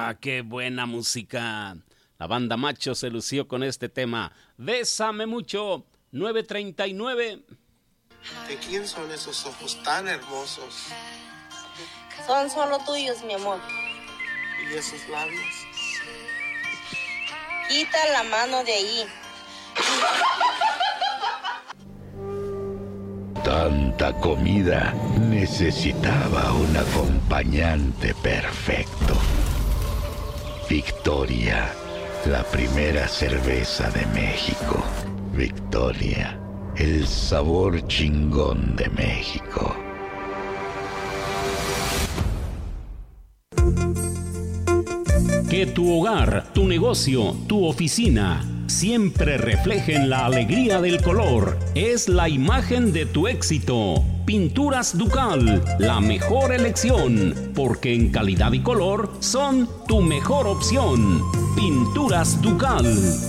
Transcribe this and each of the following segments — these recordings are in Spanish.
¡Qué buena música! La banda Macho se lució con este tema. Bésame mucho, 9:39. ¿De quién son esos ojos tan hermosos? Son solo tuyos, mi amor. ¿Y esos labios? Quita la mano de ahí. Tanta comida necesitaba un acompañante perfecto. Victoria, la primera cerveza de México. Victoria, el sabor chingón de México. Que tu hogar, tu negocio, tu oficina siempre reflejen la alegría del color. Es la imagen de tu éxito. Pinturas Ducal, la mejor elección, porque en calidad y color son tu mejor opción. Pinturas Ducal.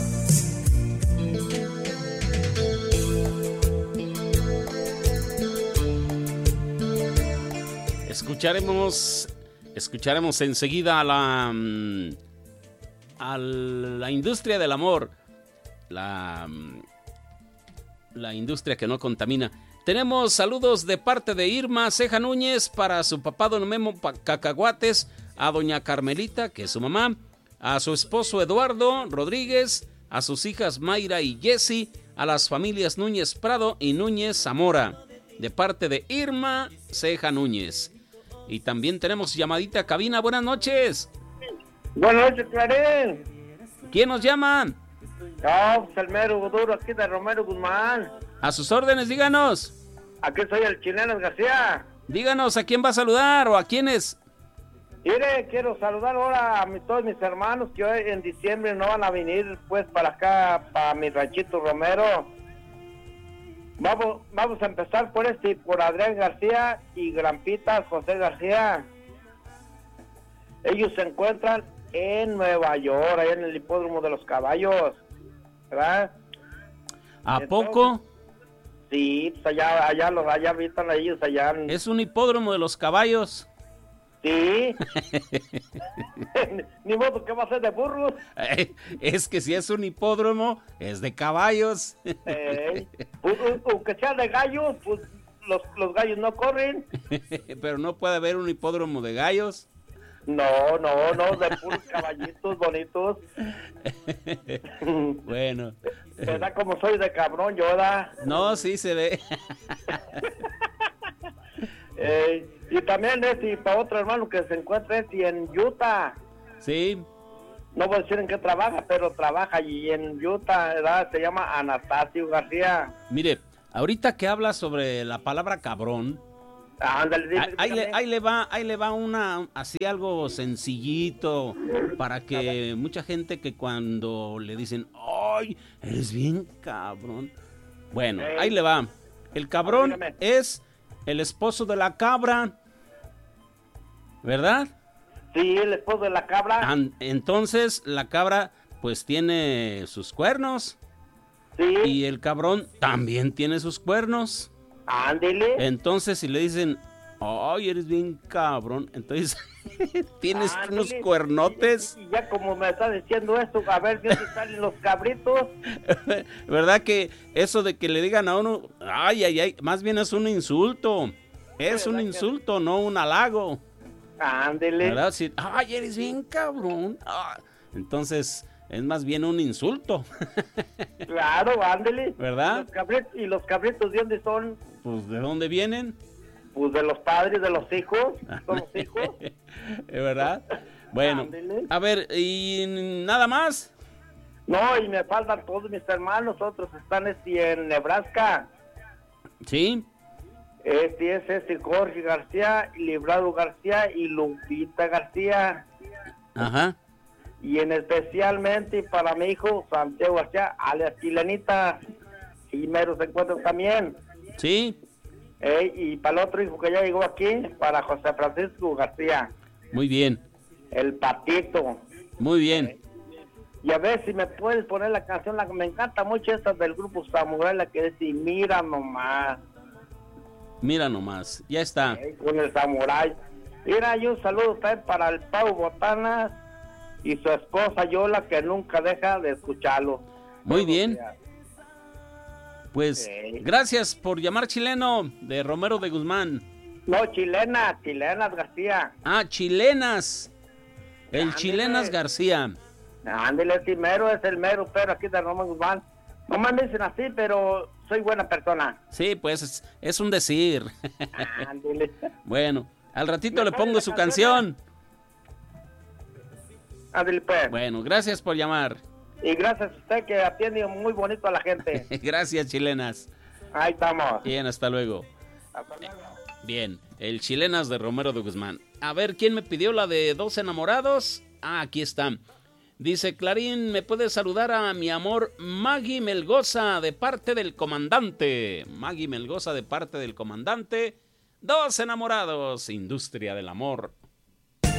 Escucharemos enseguida a la industria del amor, la industria que no contamina. Tenemos saludos de parte de Irma Ceja Núñez para su papá don Memo Cacahuates, a doña Carmelita, que es su mamá, a su esposo Eduardo Rodríguez, a sus hijas Mayra y Jessie, a las familias Núñez Prado y Núñez Zamora, de parte de Irma Ceja Núñez. Y también tenemos llamadita a cabina. Buenas noches. Buenas noches, Clarín. ¿Quién nos llama? No, pues el mero duro aquí de Romero Guzmán. A sus órdenes, díganos. Aquí soy el Chinelas García. Díganos a quién va a saludar o a quiénes. Mire, quiero saludar ahora a todos mis hermanos que hoy en diciembre no van a venir pues para acá, para mi ranchito Romero. Vamos a empezar por Adrián García y Grampitas José García. Ellos se encuentran en Nueva York, allá en el Hipódromo de los Caballos, ¿verdad? ¿A poco? Sí, pues allá habitan ellos allá. ¿Es un hipódromo de los caballos? Sí. Ni modo que va a ser de burros. Es que si es un hipódromo, es de caballos. Pues, aunque sea de gallos, pues los gallos no corren. Pero no puede haber un hipódromo de gallos. No, de puros caballitos bonitos. Bueno. ¿Verdad como soy de cabrón, yo, da? No, sí se ve. Y también para otro hermano que se encuentra en Utah. Sí. No voy a decir en qué trabaja, pero trabaja allí en Utah, ¿verdad? Se llama Anastasio García. Mire, ahorita que habla sobre la palabra cabrón, ahí le va una, así algo sencillito, para que mucha gente que cuando le dicen, ¡ay, eres bien cabrón! Bueno, ahí le va. El cabrón es el esposo de la cabra, ¿verdad? Sí, el esposo de la cabra. Entonces, la cabra, pues, tiene sus cuernos. Sí. Y el cabrón también tiene sus cuernos. Ándele. Entonces, si le dicen, ¡ay, eres bien cabrón! Entonces, tienes unos cuernotes. Y ya como me está diciendo esto, a ver, ¿dónde salen los cabritos? ¿Verdad que eso de que le digan a uno, ¡ay, más bien es un insulto! Es un insulto, no un halago. Ándele. ¿Verdad? Sí. ¡Ay, eres bien cabrón! Entonces, es más bien un insulto. Claro, ándele. ¿Verdad? ¿Y los cabritos de dónde son? Pues, ¿de dónde vienen? Pues de los padres, de los hijos. Son los hijos. ¿Verdad? Bueno, ándele. A ver, ¿y nada más? No, y me faltan todos mis hermanos. Otros están en Nebraska. ¿Sí? Es Jorge García, Librado García y Lupita García. Ajá. Y especialmente para mi hijo Santiago García, alias Chilenita, y mero se encuentra también. Sí. Y para el otro hijo que ya llegó aquí, para José Francisco García. Muy bien. El Patito. Muy bien. Y a ver si me puedes poner la canción, me encanta mucho esta del grupo Samurai, la que dice, mira nomás. Mira nomás, ya está. Con el Samurai. Mira, y un saludo también para el Pau Botanas y su esposa Yola, que nunca deja de escucharlo. Muy bien. Pues Sí. gracias por llamar, chileno, de Romero de Guzmán. No, Chilenas García. Ah, Chilenas. El Ándele. Chilenas García. Ándele, sí, mero es el mero, pero aquí de Romero Guzmán. No me dicen así, pero soy buena persona. Sí, pues es un decir. Ándele. Bueno, al ratito ¿Me le pone pongo la su canción? canción. Ándele, pues. Bueno, gracias por llamar. Y gracias a usted que atiende muy bonito a la gente. Gracias, Chilenas. Ahí estamos. Bien, hasta luego. Hasta luego. Bien, el Chilenas de Romero de Guzmán. A ver, ¿quién me pidió la de Dos Enamorados? Ah, aquí está. Dice, Clarín, ¿me puedes saludar a mi amor Maggie Melgoza de parte del comandante? Maggie Melgoza de parte del comandante. Dos Enamorados, Industria del Amor